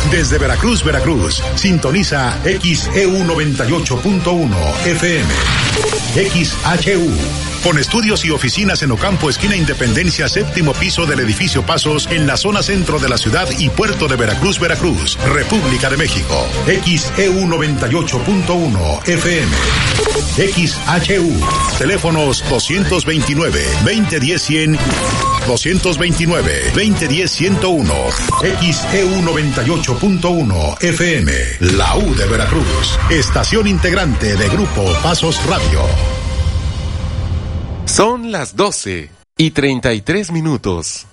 Desde Veracruz, Veracruz, sintoniza XEU 98.1 FM. XHU. Con estudios y oficinas en Ocampo, esquina Independencia, séptimo piso del edificio Pasos, en la zona centro de la ciudad y puerto de Veracruz, Veracruz, República de México. XEU 98.1 FM. XHU. Teléfonos 229-2010-100, 229-2010-101. XEU 98.1 FM. La U de Veracruz. Estación integrante de Grupo Pasos Radio. Son las 12:33.